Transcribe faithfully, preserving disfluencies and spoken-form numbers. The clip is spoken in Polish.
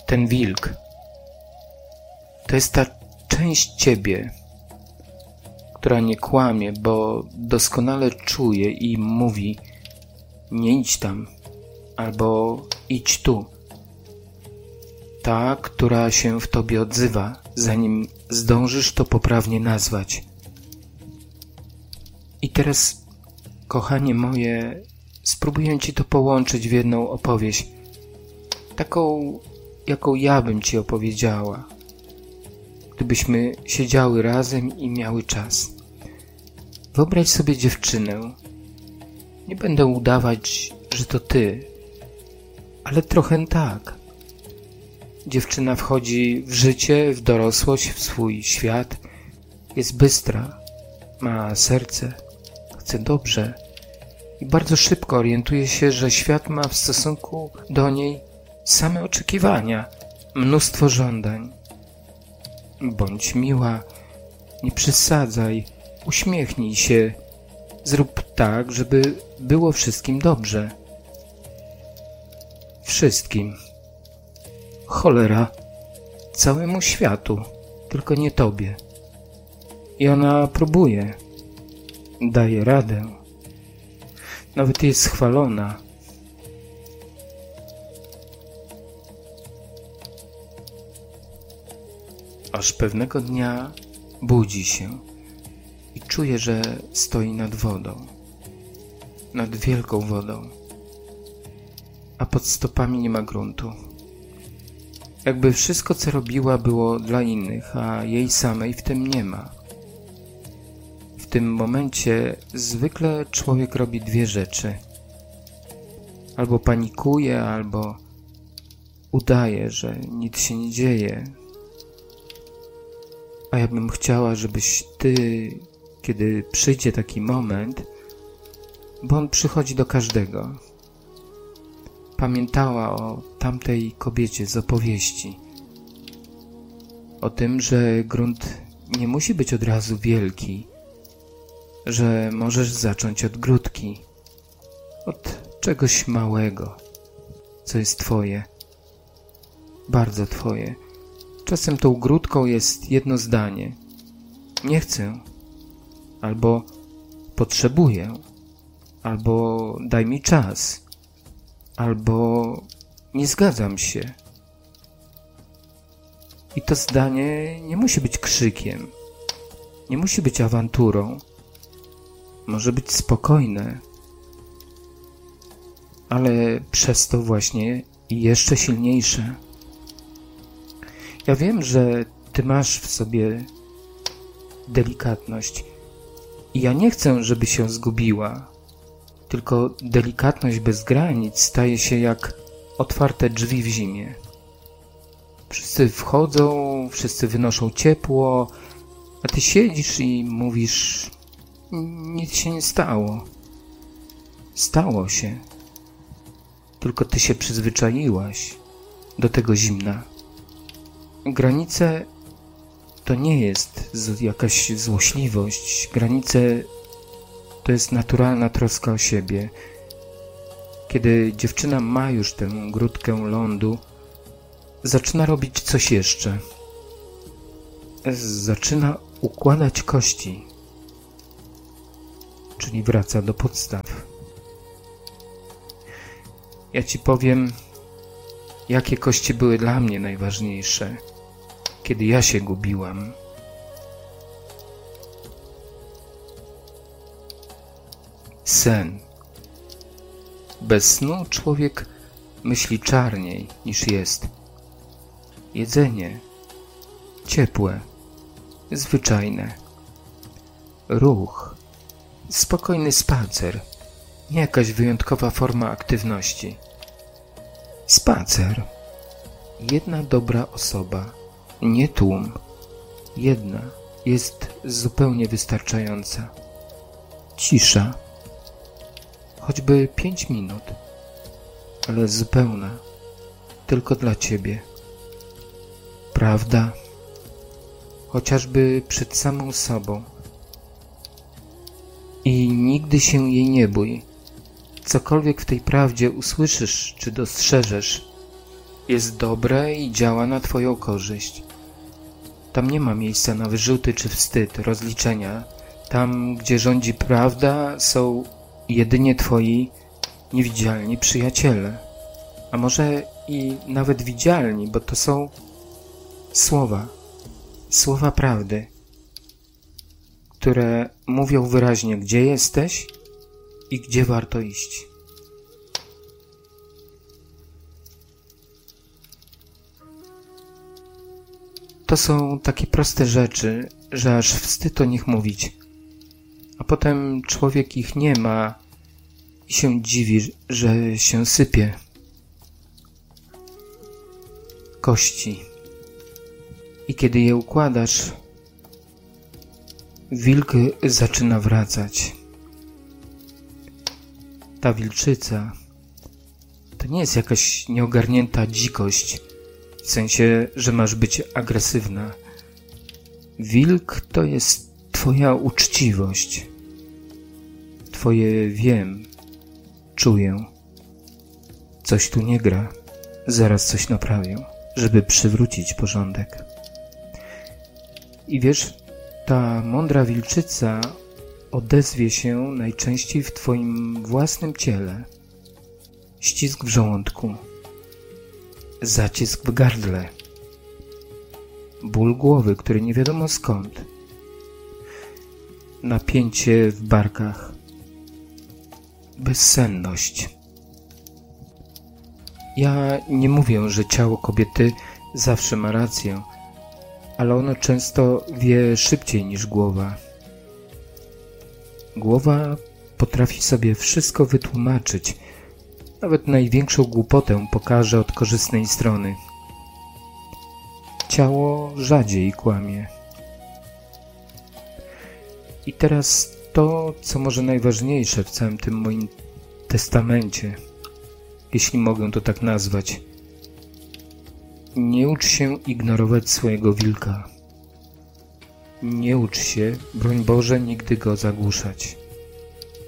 ten wilk. To jest ta część ciebie, która nie kłamie, bo doskonale czuje i mówi: nie idź tam, albo idź tu. Ta, która się w tobie odzywa, zanim zdążysz to poprawnie nazwać. I teraz, kochanie moje, spróbuję ci to połączyć w jedną opowieść, taką, jaką ja bym ci opowiedziała, gdybyśmy siedziały razem i miały czas. Wyobraź sobie dziewczynę. Nie będę udawać, że to ty, ale trochę tak. Dziewczyna wchodzi w życie, w dorosłość, w swój świat. Jest bystra, ma serce, chce dobrze i bardzo szybko orientuje się, że świat ma w stosunku do niej same oczekiwania, mnóstwo żądań. Bądź miła, nie przesadzaj, uśmiechnij się, zrób tak, żeby było wszystkim dobrze. Wszystkim. Cholera, całemu światu, tylko nie tobie. I ona próbuje, daje radę. Nawet jest chwalona. Aż pewnego dnia budzi się i czuje, że stoi nad wodą, nad wielką wodą, a pod stopami nie ma gruntu. Jakby wszystko, co robiła, było dla innych, a jej samej w tym nie ma. W tym momencie zwykle człowiek robi dwie rzeczy. Albo panikuje, albo udaje, że nic się nie dzieje. A ja bym chciała, żebyś ty, kiedy przyjdzie taki moment, bo on przychodzi do każdego, pamiętała o tamtej kobiecie z opowieści. O tym, że grunt nie musi być od razu wielki, że możesz zacząć od grudki, od czegoś małego, co jest twoje, bardzo twoje. Czasem tą grudką jest jedno zdanie: nie chcę, albo potrzebuję, albo daj mi czas, albo nie zgadzam się. I to zdanie nie musi być krzykiem, nie musi być awanturą. Może być spokojne, ale przez to właśnie i jeszcze silniejsze. Ja wiem, że ty masz w sobie delikatność i ja nie chcę, żeby się zgubiła. Tylko delikatność bez granic staje się jak otwarte drzwi w zimie. Wszyscy wchodzą, wszyscy wynoszą ciepło, a ty siedzisz i mówisz: nic się nie stało. Stało się. Tylko ty się przyzwyczaiłaś do tego zimna. Granice to nie jest jakaś złośliwość. Granice to jest naturalna troska o siebie. Kiedy dziewczyna ma już tę grudkę lądu, zaczyna robić coś jeszcze. Zaczyna układać kości, czyli wraca do podstaw. Ja ci powiem, jakie kości były dla mnie najważniejsze, kiedy ja się gubiłam. Sen. Bez snu człowiek myśli czarniej niż jest. Jedzenie. Ciepłe. Zwyczajne. Ruch. Spokojny spacer. Nie jakaś wyjątkowa forma aktywności. Spacer. Jedna dobra osoba. Nie tłum. Jedna jest zupełnie wystarczająca. Cisza. Choćby pięć minut, ale zupełna, tylko dla ciebie. Prawda, chociażby przed samą sobą. I nigdy się jej nie bój. Cokolwiek w tej prawdzie usłyszysz czy dostrzeżesz, jest dobre i działa na twoją korzyść. Tam nie ma miejsca na wyrzuty czy wstyd, rozliczenia. Tam, gdzie rządzi prawda, są jedynie twoi niewidzialni przyjaciele. A może i nawet widzialni, bo to są słowa, słowa prawdy, które mówią wyraźnie, gdzie jesteś i gdzie warto iść. To są takie proste rzeczy, że aż wstyd o nich mówić. A potem człowiek ich nie ma i się dziwi, że się sypie. Kości. I kiedy je układasz, wilk zaczyna wracać. Ta wilczyca to nie jest jakaś nieogarnięta dzikość, w sensie, że masz być agresywna. Wilk to jest twoja uczciwość. Twoje wiem, czuję. Coś tu nie gra. Zaraz coś naprawię, żeby przywrócić porządek. I wiesz, ta mądra wilczyca odezwie się najczęściej w twoim własnym ciele. Ścisk w żołądku. Zacisk w gardle. Ból głowy, który nie wiadomo skąd. Napięcie w barkach. Bezsenność. Ja nie mówię, że ciało kobiety zawsze ma rację, ale ono często wie szybciej niż głowa. Głowa potrafi sobie wszystko wytłumaczyć, nawet największą głupotę pokaże od korzystnej strony. Ciało rzadziej kłamie. I teraz to, co może najważniejsze w całym tym moim testamencie, jeśli mogę to tak nazwać. Nie ucz się ignorować swojego wilka. Nie ucz się, broń Boże, nigdy go zagłuszać.